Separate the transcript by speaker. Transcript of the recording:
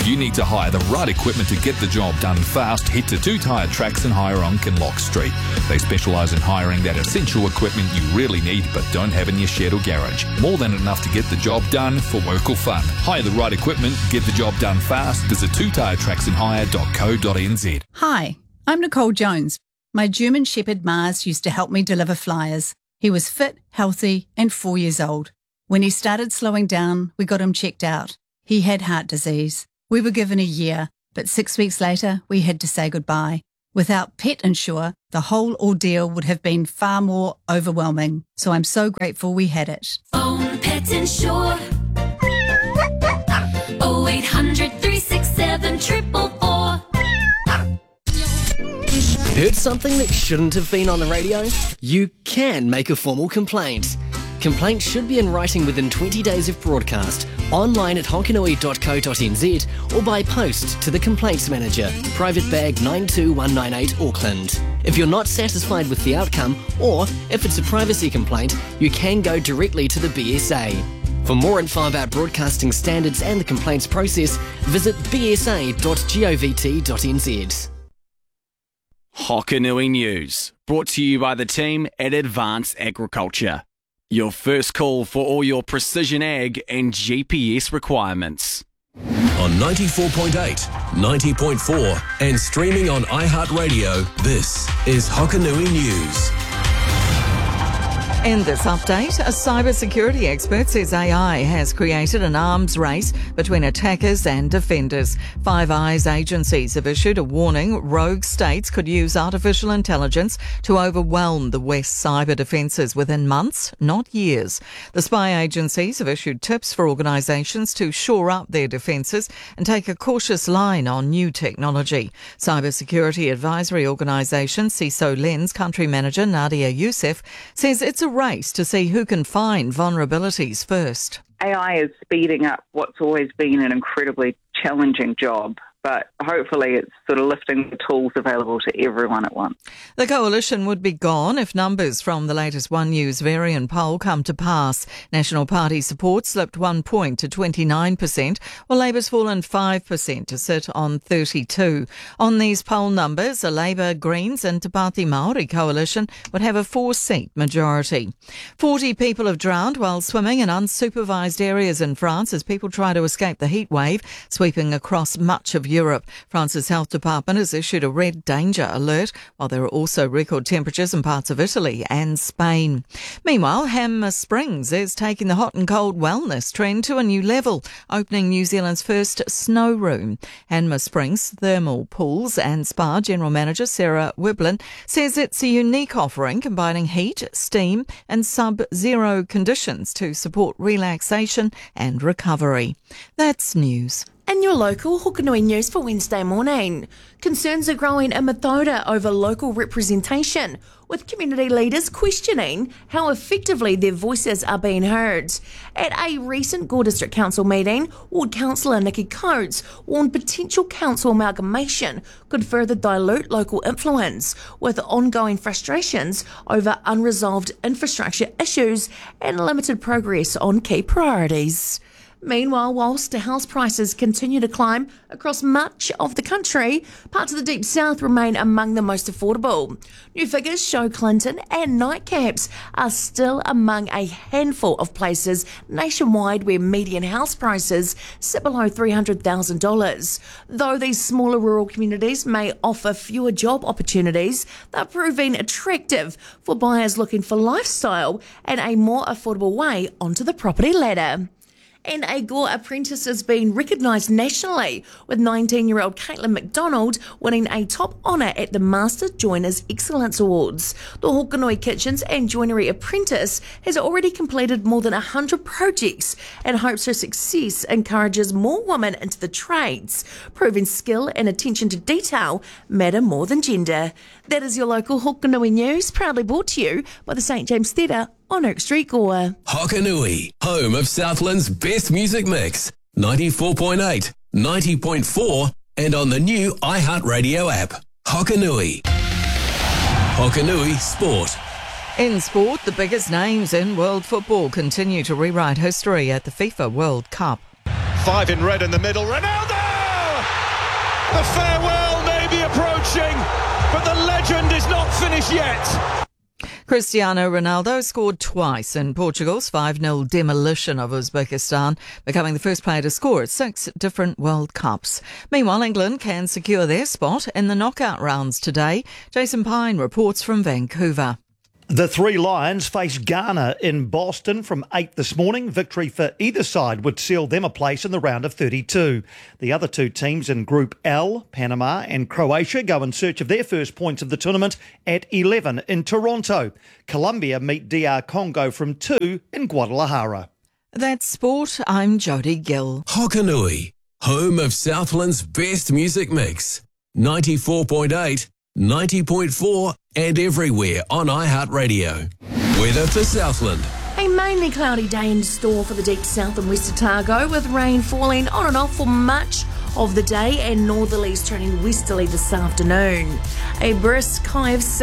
Speaker 1: If you need to hire the right equipment to get the job done fast, head to Two Tyre Tracks and Hire on Kinloch Street. They specialise in hiring that essential equipment you really need but don't have in your shed or garage. More than enough to get the job done for work or fun. Hire the right equipment, get the job done fast. Visit twotiretracksandhire.co.nz.
Speaker 2: Hi, I'm Nicole Jones. My German Shepherd Mars used to help me deliver flyers. He was fit, healthy and 4 years old. When he started slowing down, we got him checked out. He had heart disease. We were given a year, but 6 weeks later, we had to say goodbye. Without Pet Insure, the whole ordeal would have been far more overwhelming. So I'm so grateful we had it.
Speaker 3: Phone Pet Insure. 0800 367 444.
Speaker 4: Heard something that shouldn't have been on the radio? You can make a formal complaint. Complaints should be in writing within 20 days of broadcast, online at honkanui.co.nz or by post to the Complaints Manager, Private Bag 92198 Auckland. If you're not satisfied with the outcome, or if it's a privacy complaint, you can go directly to the BSA. For more info about broadcasting standards and the complaints process, visit bsa.govt.nz.
Speaker 5: Hokanui News, brought to you by the team at Advanced Agriculture. Your first call for all your precision ag and GPS requirements.
Speaker 6: On 94.8, 90.4 and streaming on iHeartRadio, this is Hokanui News.
Speaker 7: In this update, a cybersecurity expert says AI has created an arms race between attackers and defenders. Five Eyes agencies have issued a warning rogue states could use artificial intelligence to overwhelm the West's cyber defences within months, not years. The spy agencies have issued tips for organisations to shore up their defences and take a cautious line on new technology. Cybersecurity advisory organisation CISO Lens country manager Nadia Youssef says it's a race to see who can find vulnerabilities first.
Speaker 8: AI is speeding up what's always been an incredibly challenging job, but hopefully it's sort of lifting the tools available to everyone at once.
Speaker 7: The coalition would be gone if numbers from the latest One News Varian poll come to pass. National Party support slipped 1 point to 29%, while Labour's fallen 5% to sit on 32%. On these poll numbers, a Labour, Greens and Te Pāti Māori coalition would have a 4-seat majority. 40 people have drowned while swimming in unsupervised areas in France as people try to escape the heat wave sweeping across much of Europe. France's health department has issued a red danger alert, while there are also record temperatures in parts of Italy and Spain. Meanwhile, Hanmer Springs is taking the hot and cold wellness trend to a new level, opening New Zealand's first snow room. Hanmer Springs Thermal Pools and Spa General Manager Sarah Wiblin says it's a unique offering combining heat, steam and sub-zero conditions to support relaxation and recovery. That's news.
Speaker 9: In your local Hokanui News for Wednesday morning, concerns are growing in Mataura over local representation, with community leaders questioning how effectively their voices are being heard. At a recent Gore District Council meeting, Ward Councillor Nikki Coates warned potential council amalgamation could further dilute local influence, with ongoing frustrations over unresolved infrastructure issues and limited progress on key priorities. Meanwhile, whilst house prices continue to climb across much of the country, parts of the Deep South remain among the most affordable. New figures show Clinton and Nightcaps are still among a handful of places nationwide where median house prices sit below $300,000. Though these smaller rural communities may offer fewer job opportunities, they're proving attractive for buyers looking for lifestyle and a more affordable way onto the property ladder. And a Gore apprentice has been recognised nationally, with 19-year-old Caitlin McDonald winning a top honour at the Master Joiners Excellence Awards. The Hokanui Kitchens and Joinery Apprentice has already completed more than 100 projects and hopes her success encourages more women into the trades, proving skill and attention to detail matter more than gender. That is your local Hokanui News, proudly brought to you by the St James Theatre on Oak Street, Gore.
Speaker 6: Hokanui, home of Southland's best music mix. 94.8, 90.4 and on the new iHeartRadio app. Hokanui. Hokanui Sport.
Speaker 7: In sport, the biggest names in world football continue to rewrite history at the FIFA World Cup.
Speaker 10: 5 in red in the middle. Ronaldo! The farewell may be approaching, but the legend is not finished yet.
Speaker 7: Cristiano Ronaldo scored twice in Portugal's 5-0 demolition of Uzbekistan, becoming the first player to score at 6 different World Cups. Meanwhile, England can secure their spot in the knockout rounds today. Jason Pine reports from Vancouver.
Speaker 11: The three Lions face Ghana in Boston from 8 this morning. Victory for either side would seal them a place in the round of 32. The other two teams in Group L, Panama and Croatia, go in search of their first points of the tournament at 11 in Toronto. Colombia meet DR Congo from 2 in Guadalajara.
Speaker 7: That's sport. I'm Jodie Gill.
Speaker 6: Hokanui, home of Southland's best music mix. 94.8, 90.4 and everywhere on iHeartRadio. Weather for Southland.
Speaker 9: A mainly cloudy day in store for the deep south and west Otago, with rain falling on and off for much of the day and northerlies turning westerly this afternoon. A brisk high of 6